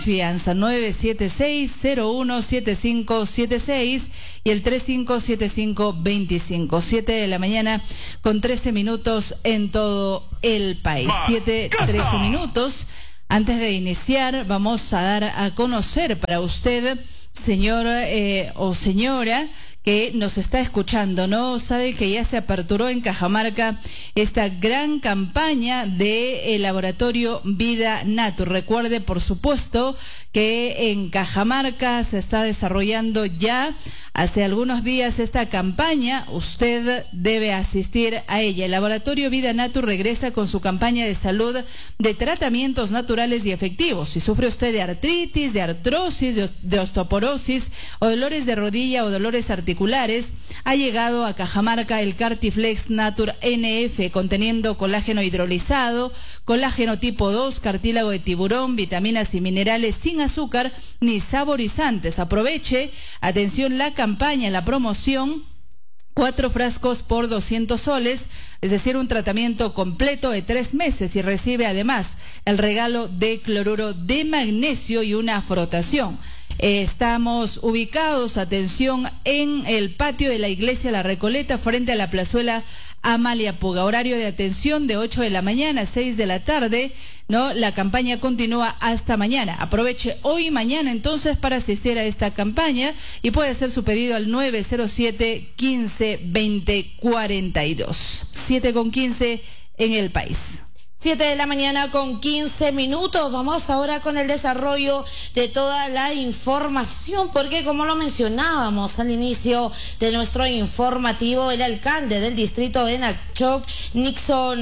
Fianza 976-017576 y el 357525. 7 de la mañana con 13 minutos en todo el país. 7:13 minutos. Antes de iniciar, vamos a dar a conocer para usted, señor o señora, que nos está escuchando, ¿no? Sabe que ya se aperturó en Cajamarca esta gran campaña de el laboratorio Vida Natur. Recuerde, por supuesto, que en Cajamarca se está desarrollando ya hace algunos días esta campaña. Usted debe asistir a ella. El laboratorio Vida Natur regresa con su campaña de salud de tratamientos naturales y efectivos. Si sufre usted de artritis, de artrosis, de osteoporosis o dolores de rodilla o dolores articulares, ha llegado a Cajamarca el Cartiflex Natur NF, conteniendo colágeno hidrolizado, colágeno tipo 2, cartílago de tiburón, vitaminas y minerales sin azúcar ni saborizantes. Aproveche, atención, la campaña, la promoción. 4 frascos por 200 soles, es decir, un tratamiento completo de 3 meses, y recibe además el regalo de cloruro de magnesio y una frotación. Estamos ubicados, atención, en el patio de la iglesia La Recoleta, frente a la plazuela Amalia Puga. Horario de atención de 8 de la mañana a 6 de la tarde, ¿no? La campaña continúa hasta mañana. Aproveche hoy y mañana entonces para asistir a esta campaña y puede hacer su pedido al 907-15-20-42. 7:15 en el país. 7 de la mañana con 15 minutos. Vamos ahora con el desarrollo de toda la información, porque como lo mencionábamos al inicio de nuestro informativo, el alcalde del distrito de Nachoc, Nixon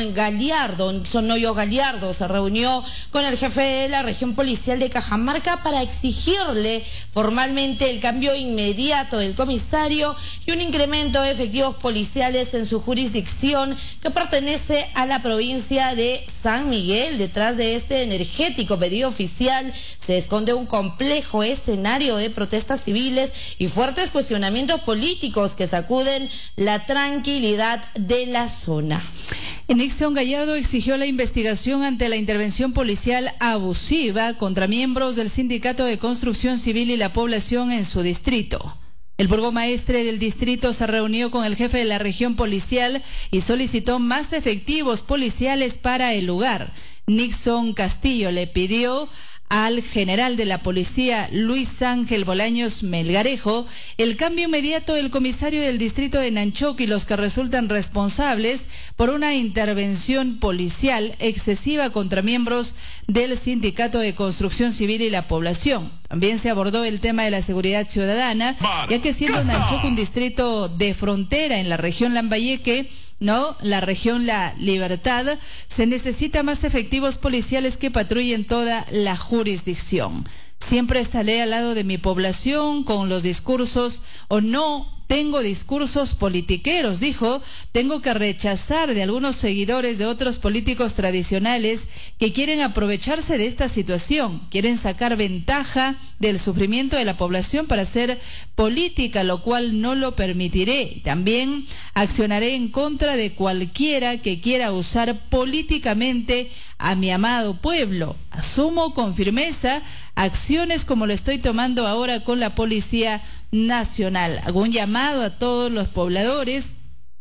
Noyo Gallardo, se reunió con el jefe de la región policial de Cajamarca para exigirle formalmente el cambio inmediato del comisario y un incremento de efectivos policiales en su jurisdicción, que pertenece a la provincia de San Miguel. Detrás de este energético pedido oficial se esconde un complejo escenario de protestas civiles y fuertes cuestionamientos políticos que sacuden la tranquilidad de la zona. Nixon Gallardo exigió la investigación ante la intervención policial abusiva contra miembros del Sindicato de Construcción Civil y la población en su distrito. El burgomaestre del distrito se reunió con el jefe de la región policial y solicitó más efectivos policiales para el lugar. Nixon Castillo le pidió al general de la policía, Luis Ángel Bolaños Melgarejo, el cambio inmediato del comisario del distrito de Nachoc y los que resultan responsables por una intervención policial excesiva contra miembros del Sindicato de Construcción Civil y la población. También se abordó el tema de la seguridad ciudadana, ya que siendo Nachoc un distrito de frontera en la región Lambayeque, ¿no? La región La Libertad, se necesita más efectivos policiales que patrullen toda la jurisdicción. Siempre estaré al lado de mi población con los discursos o no tengo discursos politiqueros, dijo. Tengo que rechazar de algunos seguidores de otros políticos tradicionales que quieren aprovecharse de esta situación, quieren sacar ventaja del sufrimiento de la población para hacer política, lo cual no lo permitiré. También accionaré en contra de cualquiera que quiera usar políticamente a mi amado pueblo. Asumo con firmeza acciones como lo estoy tomando ahora con la Policía Nacional. Hago un llamado a todos los pobladores: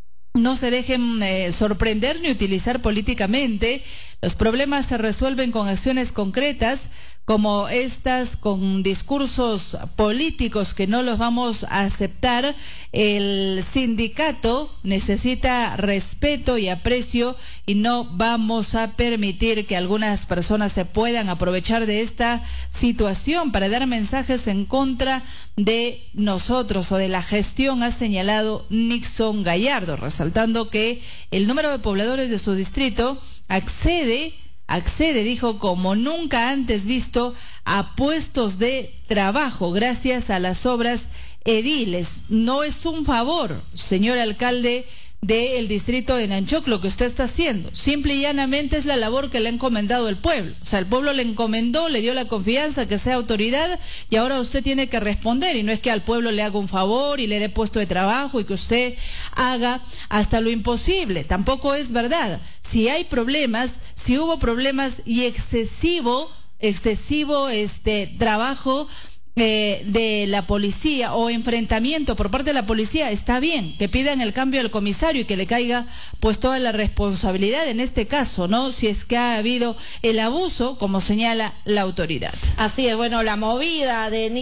no se dejen sorprender ni utilizar políticamente. Los problemas se resuelven con acciones concretas como estas, con discursos políticos que no los vamos a aceptar. El sindicato necesita respeto y aprecio y no vamos a permitir que algunas personas se puedan aprovechar de esta situación para dar mensajes en contra de nosotros o de la gestión, ha señalado Nixon Gallardo, resaltando que el número de pobladores de su distrito accede, dijo, como nunca antes visto a puestos de trabajo gracias a las obras ediles. No es un favor, señor alcalde del distrito de Nachoc, lo que usted está haciendo. Simple y llanamente es la labor que le ha encomendado el pueblo. O sea, el pueblo le encomendó, le dio la confianza que sea autoridad y ahora usted tiene que responder. Y no es que al pueblo le haga un favor y le dé puesto de trabajo y que usted haga hasta lo imposible. Tampoco es verdad. Si hay problemas, si hubo problemas y excesivo excesivo trabajo de la policía o enfrentamiento por parte de la policía, está bien que pidan el cambio del comisario y que le caiga pues toda la responsabilidad en este caso, ¿no? Si es que ha habido el abuso, como señala la autoridad. Así es, bueno, la movida de